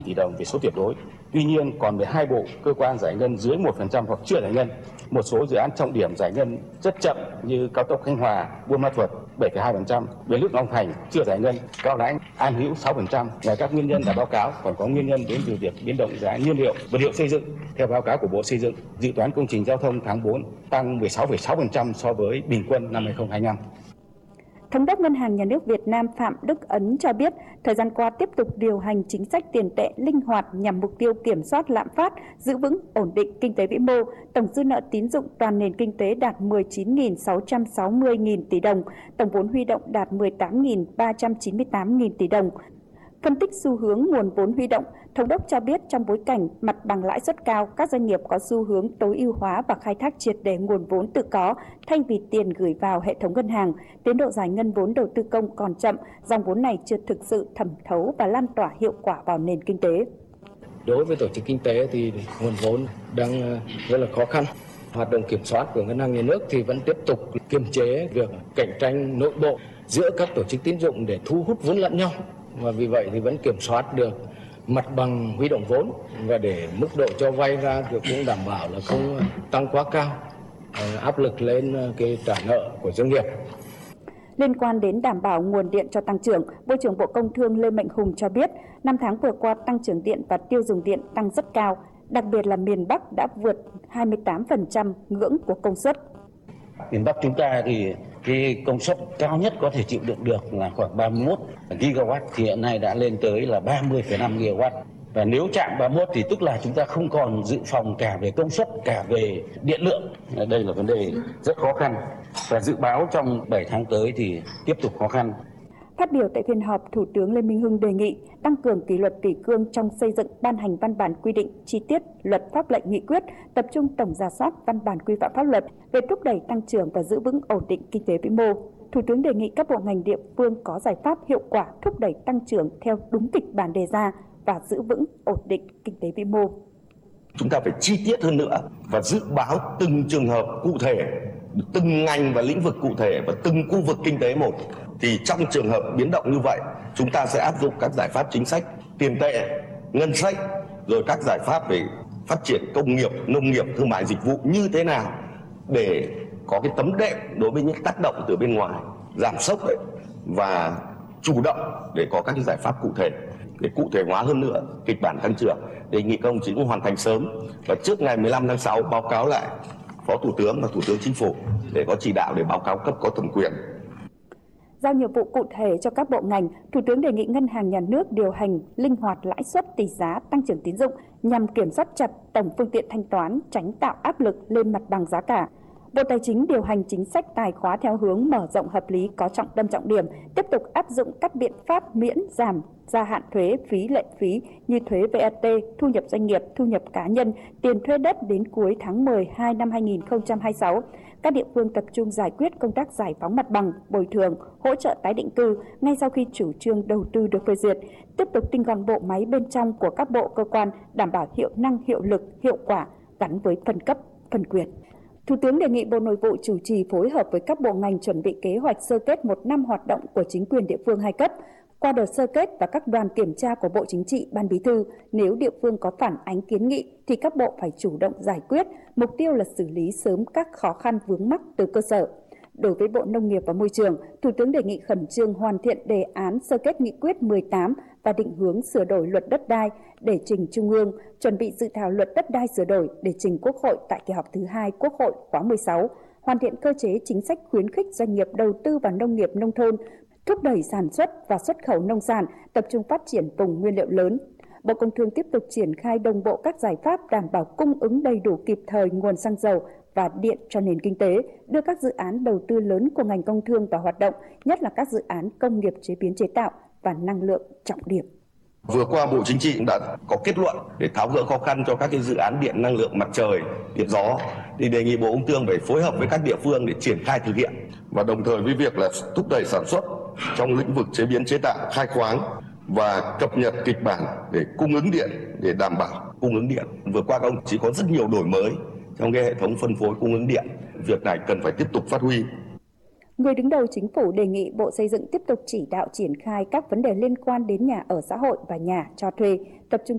tỷ đồng về số tuyệt đối. Tuy nhiên, còn 12 bộ cơ quan giải ngân dưới 1% hoặc chưa giải ngân. Một số dự án trọng điểm giải ngân rất chậm như cao tốc Khánh Hòa, Buôn Ma Thuột 7,2%, Bến Lức Long Thành chưa giải ngân, Cao Lãnh, An Hữu 6%. Ngoài các nguyên nhân đã báo cáo, còn có nguyên nhân đến từ việc biến động giá nhiên liệu, vật liệu xây dựng. Theo báo cáo của Bộ Xây dựng, dự toán công trình giao thông tháng 4 tăng 16,6% so với bình quân năm 2025. Thống đốc Ngân hàng Nhà nước Việt Nam Phạm Đức Ấn cho biết, thời gian qua tiếp tục điều hành chính sách tiền tệ linh hoạt nhằm mục tiêu kiểm soát lạm phát, giữ vững ổn định kinh tế vĩ mô. Tổng dư nợ tín dụng toàn nền kinh tế đạt 19.660.000 tỷ đồng, tổng vốn huy động đạt 18.398.000 tỷ đồng. Phân tích xu hướng nguồn vốn huy động, Thống đốc cho biết trong bối cảnh mặt bằng lãi suất cao, các doanh nghiệp có xu hướng tối ưu hóa và khai thác triệt để nguồn vốn tự có thay vì tiền gửi vào hệ thống ngân hàng. Tiến độ giải ngân vốn đầu tư công còn chậm, dòng vốn này chưa thực sự thẩm thấu và lan tỏa hiệu quả vào nền kinh tế. Đối với tổ chức kinh tế thì nguồn vốn đang rất là khó khăn. Hoạt động kiểm soát của Ngân hàng Nhà nước thì vẫn tiếp tục kiềm chế việc cạnh tranh nội bộ giữa các tổ chức tín dụng để thu hút vốn lẫn nhau. Và vì vậy thì vẫn kiểm soát được mặt bằng huy động vốn, và để mức độ cho vay ra thì cũng đảm bảo là không tăng quá cao, áp lực lên cái trả nợ của doanh nghiệp. Liên quan đến đảm bảo nguồn điện cho tăng trưởng, Bộ trưởng Bộ Công Thương Lê Mạnh Hùng cho biết, 5 tháng vừa qua tăng trưởng điện và tiêu dùng điện tăng rất cao, đặc biệt là miền Bắc đã vượt 28% ngưỡng của công suất. Miền Bắc chúng ta thì cái công suất cao nhất có thể chịu đựng được là khoảng 31 gigawatt, thì hiện nay đã lên tới là 30,5 gigawatt. Và nếu chạm 31 thì tức là chúng ta không còn dự phòng cả về công suất, cả về điện lượng. Đây là vấn đề rất khó khăn. Và dự báo trong 7 tháng tới thì tiếp tục khó khăn. Phát biểu tại phiên họp, Thủ tướng Lê Minh Hưng đề nghị tăng cường kỷ luật kỷ cương trong xây dựng ban hành văn bản quy định chi tiết, luật pháp lệnh nghị quyết, tập trung tổng rà soát văn bản quy phạm pháp luật về thúc đẩy tăng trưởng và giữ vững ổn định kinh tế vĩ mô. Thủ tướng đề nghị các bộ ngành địa phương có giải pháp hiệu quả thúc đẩy tăng trưởng theo đúng kịch bản đề ra và giữ vững ổn định kinh tế vĩ mô. Chúng ta phải chi tiết hơn nữa và dự báo từng trường hợp cụ thể, từng ngành và lĩnh vực cụ thể và từng khu vực kinh tế một. Thì trong trường hợp biến động như vậy, chúng ta sẽ áp dụng các giải pháp chính sách, tiền tệ, ngân sách, rồi các giải pháp về phát triển công nghiệp, nông nghiệp, thương mại dịch vụ như thế nào để có cái tấm đệm đối với những tác động từ bên ngoài, giảm sốc đấy, và chủ động để có các cái giải pháp cụ thể, để cụ thể hóa hơn nữa kịch bản tăng trưởng. Đề nghị các ông chí cũng hoàn thành sớm và trước ngày 15 tháng 6 báo cáo lại Phó Thủ tướng và Thủ tướng Chính phủ để có chỉ đạo để báo cáo cấp có thẩm quyền. Giao nhiệm vụ cụ thể cho các bộ ngành, Thủ tướng đề nghị Ngân hàng Nhà nước điều hành linh hoạt lãi suất, tỷ giá, tăng trưởng tín dụng nhằm kiểm soát chặt tổng phương tiện thanh toán, tránh tạo áp lực lên mặt bằng giá cả. Bộ Tài chính điều hành chính sách tài khóa theo hướng mở rộng hợp lý, có trọng tâm trọng điểm, tiếp tục áp dụng các biện pháp miễn, giảm, gia hạn thuế, phí, lệ phí như thuế VAT, thu nhập doanh nghiệp, thu nhập cá nhân, tiền thuê đất đến cuối tháng 12 năm 2026. Các địa phương tập trung giải quyết công tác giải phóng mặt bằng, bồi thường, hỗ trợ tái định cư ngay sau khi chủ trương đầu tư được phê duyệt, tiếp tục tinh gọn bộ máy bên trong của các bộ cơ quan, đảm bảo hiệu năng, hiệu lực, hiệu quả gắn với phân cấp, phân quyền. Thủ tướng đề nghị Bộ Nội vụ chủ trì phối hợp với các bộ ngành chuẩn bị kế hoạch sơ kết một năm hoạt động của chính quyền địa phương hai cấp. Qua đợt sơ kết và các đoàn kiểm tra của Bộ Chính trị, Ban Bí thư, nếu địa phương có phản ánh kiến nghị thì các bộ phải chủ động giải quyết, mục tiêu là xử lý sớm các khó khăn vướng mắc từ cơ sở. Đối với Bộ Nông nghiệp và Môi trường, Thủ tướng đề nghị khẩn trương hoàn thiện đề án sơ kết nghị quyết 18 và định hướng sửa đổi luật đất đai để trình Trung ương, chuẩn bị dự thảo luật đất đai sửa đổi để trình Quốc hội tại kỳ họp thứ 2 Quốc hội khóa 16, hoàn thiện cơ chế chính sách khuyến khích doanh nghiệp đầu tư vào nông nghiệp nông thôn, thúc đẩy sản xuất và xuất khẩu nông sản, tập trung phát triển vùng nguyên liệu lớn. Bộ Công Thương tiếp tục triển khai đồng bộ các giải pháp đảm bảo cung ứng đầy đủ kịp thời nguồn xăng dầu và điện cho nền kinh tế, đưa các dự án đầu tư lớn của ngành công thương vào hoạt động, nhất là các dự án công nghiệp chế biến chế tạo và năng lượng trọng điểm. Vừa qua Bộ Chính trị đã có kết luận để tháo gỡ khó khăn cho các cái dự án điện năng lượng mặt trời, điện gió, thì đề nghị Bộ Công Thương phải phối hợp với các địa phương để triển khai thực hiện, và đồng thời với việc là thúc đẩy sản xuất trong lĩnh vực chế biến chế tạo, khai khoáng và cập nhật kịch bản để cung ứng điện, để đảm bảo cung ứng điện. Vừa qua các ông chí có rất nhiều đổi mới trong cái hệ thống phân phối cung ứng điện, việc này cần phải tiếp tục phát huy. Người đứng đầu Chính phủ đề nghị Bộ Xây dựng tiếp tục chỉ đạo triển khai các vấn đề liên quan đến nhà ở xã hội và nhà cho thuê, tập trung